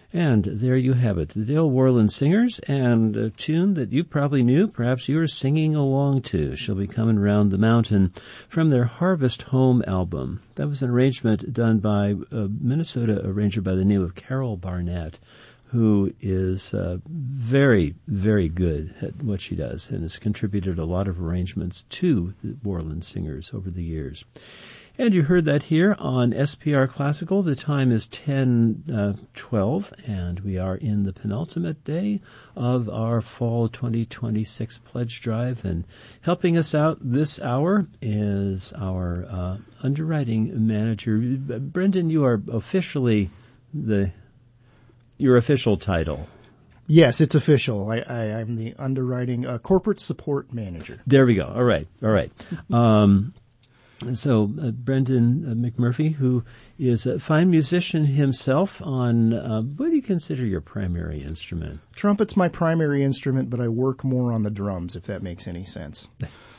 And there you have it, the Dale Worland Singers, and a tune that you probably knew, perhaps you were singing along to. She'll be coming round the mountain from their Harvest Home album. That was an arrangement done by a Minnesota arranger by the name of Carol Barnett, who is very, very good at what she does and has contributed a lot of arrangements to the Worland Singers over the years. And you heard that here on SPR Classical. The time is 10:12, and we are in the penultimate day of our Fall 2026 Pledge Drive. And helping us out this hour is our underwriting manager. Brendan, you are officially your official title. Yes, it's official. I'm the underwriting corporate support manager. There we go. All right. So Brendan McMurphy, who is a fine musician himself on, what do you consider your primary instrument? Trumpet's my primary instrument, but I work more on the drums, if that makes any sense.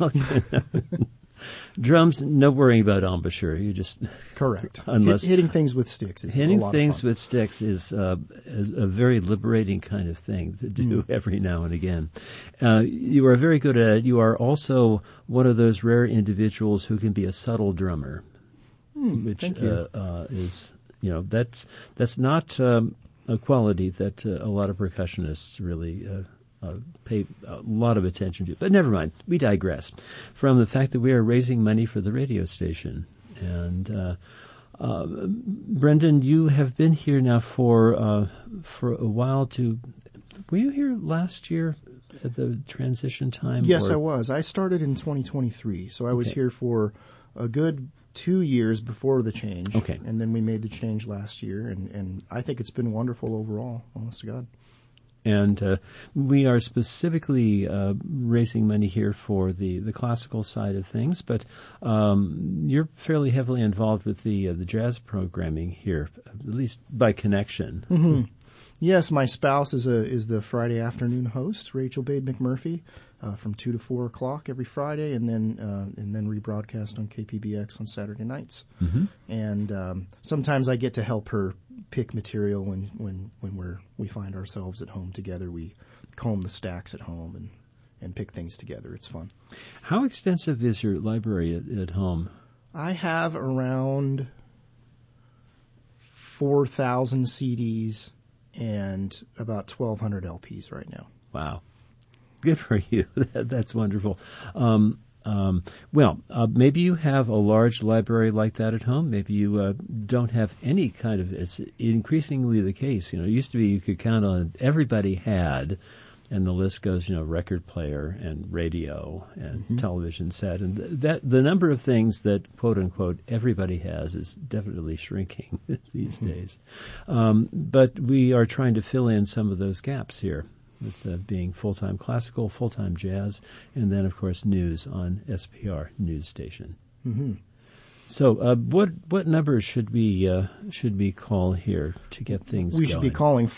Drums, no worrying about embouchure. You just correct. Unless hitting things with sticks is hitting a lot things of fun. with sticks is a very liberating kind of thing to do every now and again. You are very good at it. You are also one of those rare individuals who can be a subtle drummer, which is that's not a quality that a lot of percussionists really pay a lot of attention to. But never mind, we digress from the fact that we are raising money for the radio station. And Brendan, you have been here now for a while. Were you here last year at the transition time? Yes, I was. I started in 2023, so I was here for a good 2 years before the change. Okay. And then we made the change last year, and I think it's been wonderful overall, honest to God. And we are specifically raising money here for the classical side of things, but you're fairly heavily involved with the jazz programming here, at least by connection. Mm-hmm. Yes, my spouse is the Friday afternoon host, Rachel Bade McMurphy, from 2 to 4 o'clock every Friday, and then rebroadcast on KPBX on Saturday nights. Mm-hmm. And sometimes I get to help her pick material when we find ourselves at home together. We comb the stacks at home and pick things together. It's fun. How extensive is your library at home? I have around 4,000 CDs and about 1,200 LPs right now. Wow. Good for you. That's wonderful. Maybe you have a large library like that at home. Maybe you don't have any kind of. It's increasingly the case. It used to be you could count on everybody had, and the list goes. Record player and radio and television set, and that the number of things that quote unquote everybody has is definitely shrinking these days. But we are trying to fill in some of those gaps here, with being full-time classical, full-time jazz, and then, of course, news on SPR News Station. Mm-hmm. So what numbers should we call here to get things going? We should be calling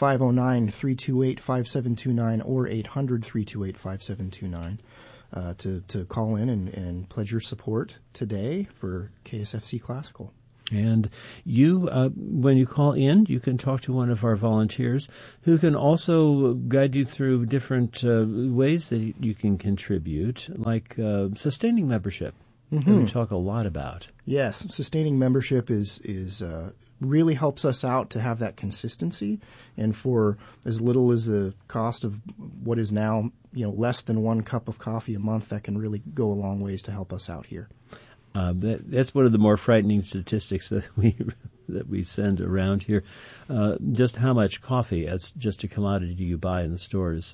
509-328-5729 or 800-328-5729 to call in and pledge your support today for KSFC Classical. And you, when you call in, you can talk to one of our volunteers who can also guide you through different ways that you can contribute, like sustaining membership, that we talk a lot about. Yes, sustaining membership is really helps us out to have that consistency, and for as little as the cost of what is now less than 1 cup of coffee a month, that can really go a long ways to help us out here. That's one of the more frightening statistics that we send around here. Just how much coffee, as just a commodity you buy in the stores,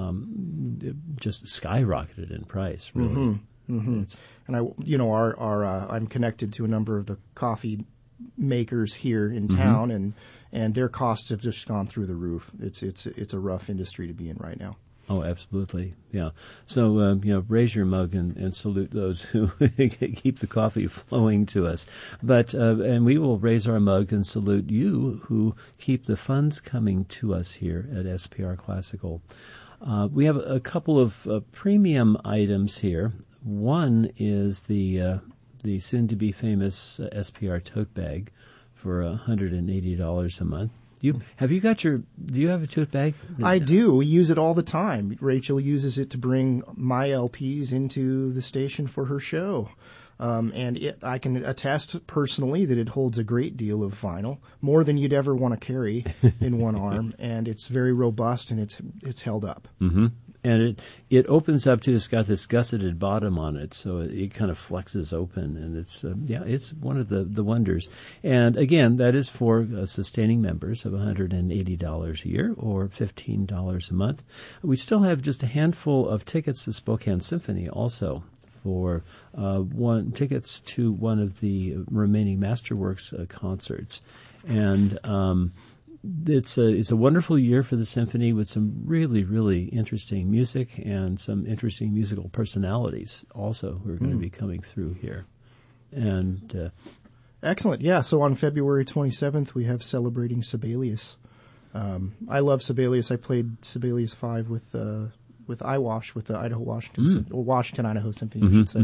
just skyrocketed in price. Really, mm-hmm. And I'm connected to a number of the coffee makers here in town, and their costs have just gone through the roof. It's a rough industry to be in right now. Oh, absolutely, yeah. So, raise your mug and salute those who keep the coffee flowing to us. But and we will raise our mug and salute you who keep the funds coming to us here at SPR Classical. We have a couple of premium items here. One is the soon-to-be famous SPR tote bag for $180 a month. Have you got do you have a tote bag? I do. We use it all the time. Rachel uses it to bring my LPs into the station for her show. I can attest personally that it holds a great deal of vinyl, more than you'd ever want to carry in one arm, and it's very robust and it's held up. Mm-hmm. And it opens up too. It's got this gusseted bottom on it, so it kind of flexes open, and it's one of the wonders. And again, that is for sustaining members of $180 a year or $15 a month. We still have just a handful of tickets to Spokane Symphony also for tickets to one of the remaining Masterworks concerts, and it's a wonderful year for the symphony with some really, really interesting music and some interesting musical personalities also who are going to be coming through here. And excellent. Yeah, so on February 27th, we have Celebrating Sibelius. I love Sibelius. I played Sibelius 5 with IWASH, with the Washington, Idaho Symphony, I should say.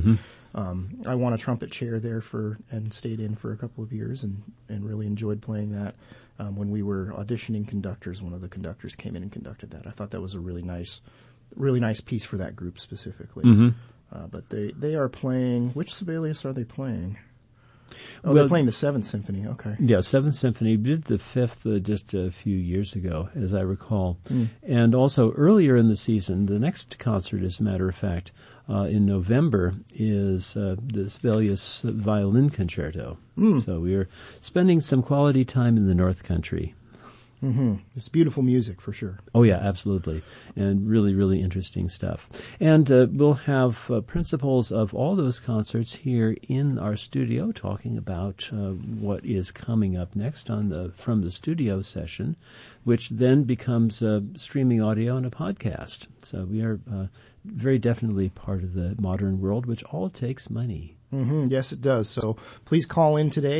I won a trumpet chair there and stayed in for a couple of years and really enjoyed playing that. When we were auditioning conductors, one of the conductors came in and conducted that. I thought that was a really nice piece for that group specifically. Mm-hmm. But they are playing. Which Sibelius are they playing? Oh, they're playing the 7th Symphony. Okay. Yeah, 7th Symphony. We did the 5th just a few years ago, as I recall. And also earlier in the season, the next concert, as a matter of fact, in November, is the Sibelius Violin Concerto. So we are spending some quality time in the North Country. Mm-hmm. It's beautiful music, for sure. Oh, yeah, absolutely. And really, really interesting stuff. And we'll have principals of all those concerts here in our studio talking about what is coming up next from the studio session, which then becomes streaming audio and a podcast. So we are very definitely part of the modern world, which all takes money. Mm-hmm. Yes, it does. So please call in today,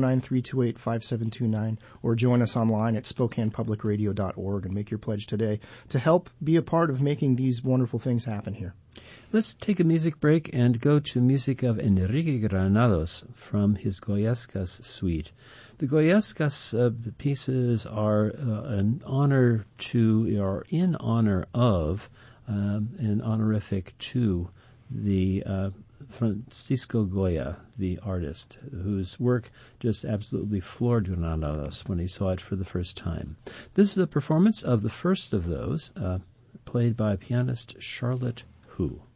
509-328-5729, or join us online at SpokanePublicRadio.org and make your pledge today to help be a part of making these wonderful things happen here. Let's take a music break and go to music of Enrique Granados from his Goyescas suite. The Goyescas pieces are in honor of, an honorific to the Francisco Goya, the artist, whose work just absolutely floored Granados when he saw it for the first time. This is a performance of the first of those, played by pianist Charlotte Hu.